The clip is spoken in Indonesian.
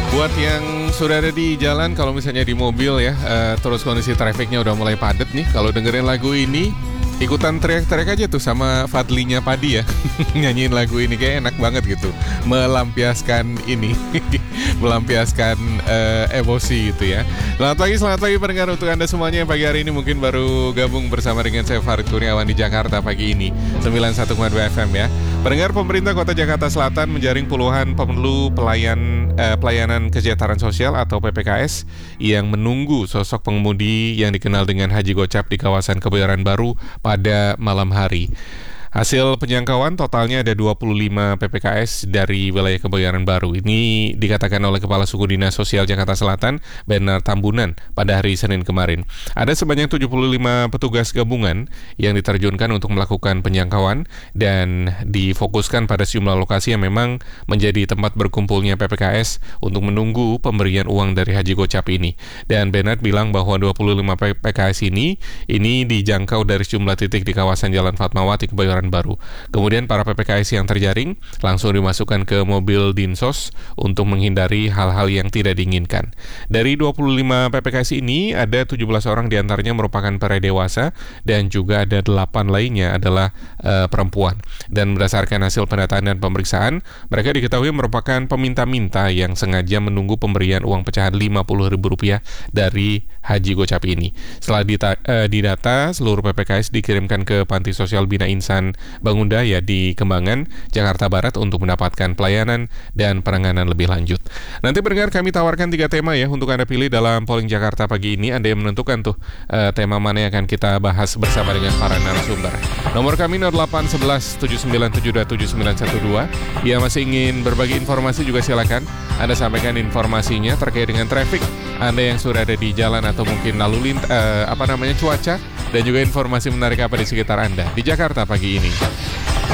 Buat yang sudah ada di jalan, kalau misalnya di mobil ya, terus kondisi trafiknya udah mulai padat nih. Kalau dengerin lagu ini, ikutan teriak-teriak aja tuh sama Fadlinya Padi ya. Nyanyiin lagu ini kayak enak banget gitu. Melampiaskan ini, melampiaskan emosi gitu ya. Selamat pagi pendengar untuk Anda semuanya yang pagi hari ini mungkin baru gabung bersama dengan saya Farid Kurniawan di Jakarta pagi ini 91,2 FM ya. Pendengar, pemerintah Kota Jakarta Selatan menjaring puluhan pemerlu pelayanan kesejahteraan sosial atau PPKS yang menunggu sosok pengemudi yang dikenal dengan Haji Gocap di kawasan Kebayoran Baru pada malam hari. Hasil penjangkauan totalnya ada 25 PPKS dari wilayah Kebayoran Baru. Ini dikatakan oleh Kepala Suku Dinas Sosial Jakarta Selatan, Bernard Tambunan, pada hari Senin kemarin. Ada sebanyak 75 petugas gabungan yang diterjunkan untuk melakukan penjangkauan dan difokuskan pada sejumlah lokasi yang memang menjadi tempat berkumpulnya PPKS untuk menunggu pemberian uang dari Haji Gocap ini. Dan Bernard bilang bahwa 25 PPKS ini dijangkau dari sejumlah titik di kawasan Jalan Fatmawati, Kebayoran Baru. Kemudian para PPKS yang terjaring langsung dimasukkan ke mobil Dinsos untuk menghindari hal-hal yang tidak diinginkan. Dari 25 PPKS ini ada 17 orang diantaranya merupakan para dewasa dan juga ada 8 lainnya adalah perempuan. Dan berdasarkan hasil pendataan dan pemeriksaan, mereka diketahui merupakan peminta-minta yang sengaja menunggu pemberian uang pecahan Rp50.000 dari Haji Gocap ini. Setelah didata, seluruh PPKS dikirimkan ke Panti Sosial Bina Insan Bangundaya di Kembangan, Jakarta Barat untuk mendapatkan pelayanan dan penanganan lebih lanjut. Nanti pendengar, kami tawarkan 3 tema ya untuk Anda pilih dalam polling Jakarta pagi ini. Anda yang menentukan tuh tema mana yang akan kita bahas bersama dengan para narasumber. Nomor kami 0811 7972 7912. Ya, masih ingin berbagi informasi juga silakan Anda sampaikan informasinya terkait dengan traffic Anda yang sudah ada di jalan atau mungkin lalu cuaca dan juga informasi menarik apa di sekitar Anda di Jakarta pagi ini.